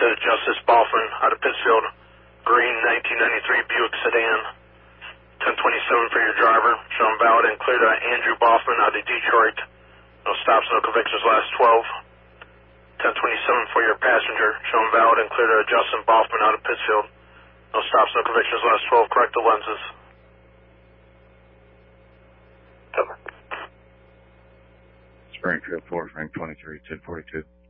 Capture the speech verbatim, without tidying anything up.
to Justice Boffman out of Pittsfield, green nineteen ninety-three Buick sedan. ten twenty-seven for your driver, showing valid and clear to Andrew Boffman out of Detroit. No stops, no convictions, last twelve. ten twenty-seven for your passenger, showing valid and clear to Justin Boffman out of Pittsfield. No stops, no convictions, last twelve, correct the lenses. Cover. Springfield, four, rank twenty-three, ten forty-two.